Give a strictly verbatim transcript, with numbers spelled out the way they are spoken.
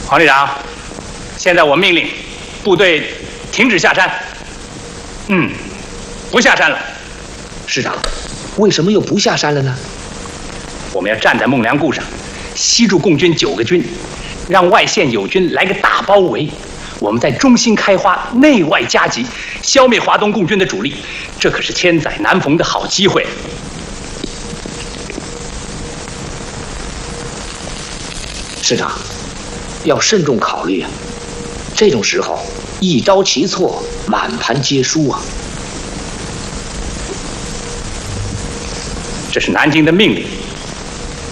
黄队长，现在我命令部队停止下山。嗯，不下山了。 师长，为什么又不下山了呢？ 我们要站在孟良崮上，吸住共军九个军，让外线友军来个大包围。我们在中心开花，内外夹击，消灭华东共军的主力，这可是千载难逢的好机会。 师长，要慎重考虑啊！这种时候，一招棋错，满盘皆输啊！ 这是南京的命令。